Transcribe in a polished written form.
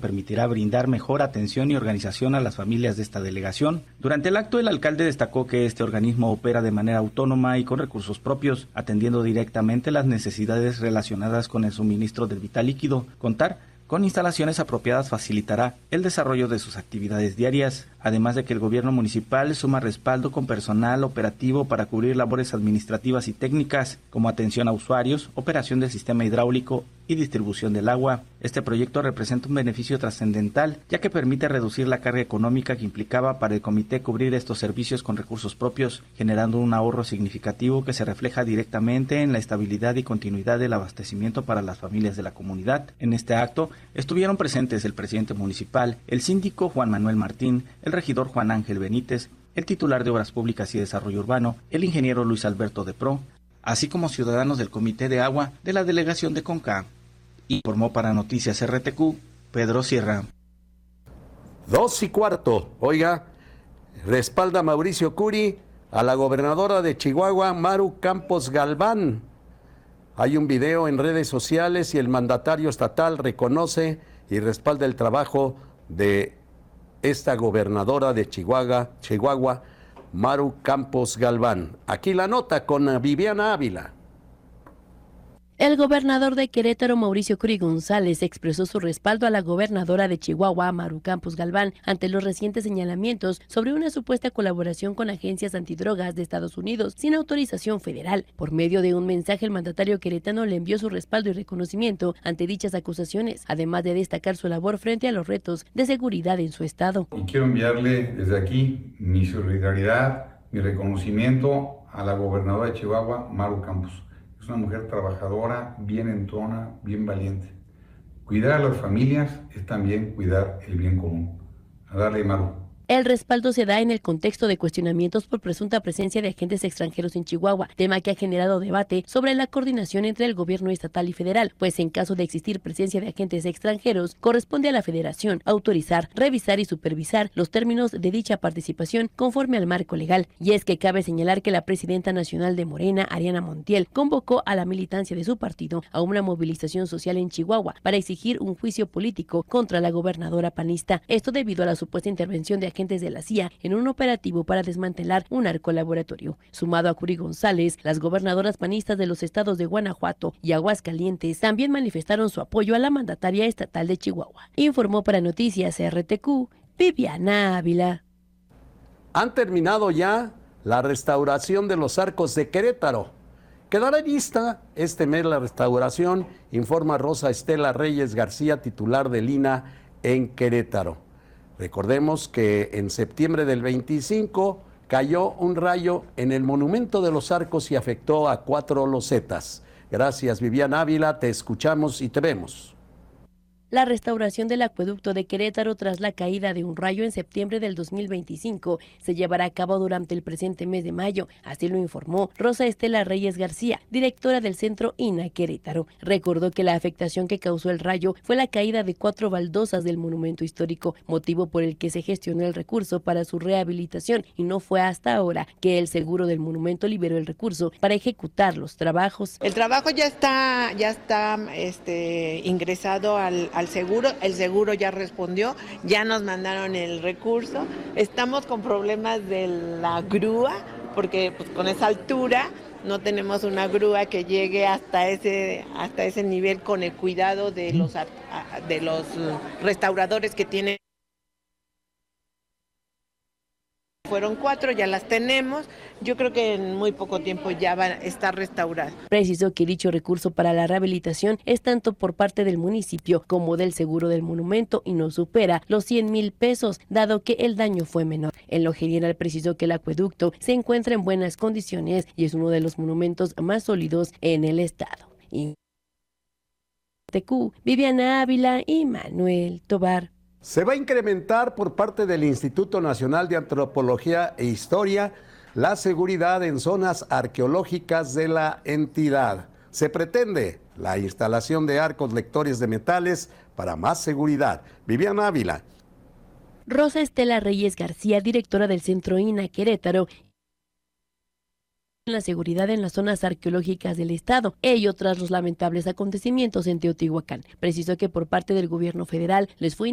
permitirá brindar mejor atención y organización a las familias de esta delegación. Durante el acto, el alcalde destacó que este organismo opera de manera autónoma y con recursos propios, atendiendo directamente las necesidades relacionadas con el suministro del vital líquido. Contar con instalaciones apropiadas facilitará el desarrollo de sus actividades diarias, además de que el gobierno municipal suma respaldo con personal operativo para cubrir labores administrativas y técnicas, como atención a usuarios, operación del sistema hidráulico y distribución del agua. Este proyecto representa un beneficio trascendental, ya que permite reducir la carga económica que implicaba para el comité cubrir estos servicios con recursos propios, generando un ahorro significativo que se refleja directamente en la estabilidad y continuidad del abastecimiento para las familias de la comunidad. En este acto estuvieron presentes el presidente municipal, el síndico Juan Manuel Martín, el regidor Juan Ángel Benítez, el titular de Obras Públicas y Desarrollo Urbano, el ingeniero Luis Alberto de Pro, así como ciudadanos del Comité de Agua de la delegación de Conca. Informó para Noticias RTQ, Pedro Sierra. 2:15. Oiga, respalda Mauricio Curi a la gobernadora de Chihuahua, Maru Campos Galván. Hay un video en redes sociales y el mandatario estatal reconoce y respalda el trabajo de esta gobernadora de Chihuahua, Maru Campos Galván. Aquí la nota con Viviana Ávila. El gobernador de Querétaro, Mauricio Curi González, expresó su respaldo a la gobernadora de Chihuahua, Maru Campos Galván, ante los recientes señalamientos sobre una supuesta colaboración con agencias antidrogas de Estados Unidos sin autorización federal. Por medio de un mensaje, el mandatario queretano le envió su respaldo y reconocimiento ante dichas acusaciones, además de destacar su labor frente a los retos de seguridad en su estado. Y quiero enviarle desde aquí mi solidaridad, mi reconocimiento a la gobernadora de Chihuahua, Maru Campos. Es una mujer trabajadora, bien entrona, bien valiente. Cuidar a las familias es también cuidar el bien común. A darle, Maru. El respaldo se da en el contexto de cuestionamientos por presunta presencia de agentes extranjeros en Chihuahua, tema que ha generado debate sobre la coordinación entre el gobierno estatal y federal, pues en caso de existir presencia de agentes extranjeros, corresponde a la federación autorizar, revisar y supervisar los términos de dicha participación conforme al marco legal. Y es que cabe señalar que la presidenta nacional de Morena, Ariana Montiel, convocó a la militancia de su partido a una movilización social en Chihuahua para exigir un juicio político contra la gobernadora panista. Esto debido a la supuesta intervención de agentes de la CIA en un operativo para desmantelar un narcolaboratorio. Sumado a Curi González, las gobernadoras panistas de los estados de Guanajuato y Aguascalientes también manifestaron su apoyo a la mandataria estatal de Chihuahua. Informó para Noticias RTQ, Viviana Ávila. Han terminado ya la restauración de los arcos de Querétaro. Quedará lista este mes la restauración, informa Rosa Estela Reyes García, titular del INAH en Querétaro. Recordemos que en septiembre del 25 cayó un rayo en el Monumento de los Arcos y afectó a 4 losetas. Gracias, Viviana Ávila, te escuchamos y te vemos. La restauración del acueducto de Querétaro tras la caída de un rayo en septiembre del 2025 se llevará a cabo durante el presente mes de mayo, así lo informó Rosa Estela Reyes García, directora del Centro INAH Querétaro. Recordó que la afectación que causó el rayo fue la caída de 4 baldosas del monumento histórico, motivo por el que se gestionó el recurso para su rehabilitación, y no fue hasta ahora que el seguro del monumento liberó el recurso para ejecutar los trabajos. El trabajo ya está ingresado al seguro, el seguro ya respondió, ya nos mandaron el recurso. Estamos con problemas de la grúa, porque pues, con esa altura no tenemos una grúa que llegue hasta ese nivel con el cuidado de los restauradores que tienen. Fueron 4, ya las tenemos. Yo creo que en muy poco tiempo ya va a estar restaurada. Precisó que dicho recurso para la rehabilitación es tanto por parte del municipio como del seguro del monumento y no supera los 100,000 pesos, dado que el daño fue menor. En lo general precisó que el acueducto se encuentra en buenas condiciones y es uno de los monumentos más sólidos en el estado. Viviana Ávila y Manuel Tobar. Se va a incrementar por parte del Instituto Nacional de Antropología e Historia la seguridad en zonas arqueológicas de la entidad. Se pretende la instalación de arcos lectores de metales para más seguridad. Viviana Ávila. Rosa Estela Reyes García, directora del Centro INAH Querétaro, la seguridad en las zonas arqueológicas del estado, ello tras los lamentables acontecimientos en Teotihuacán. Precisó que por parte del gobierno federal les fue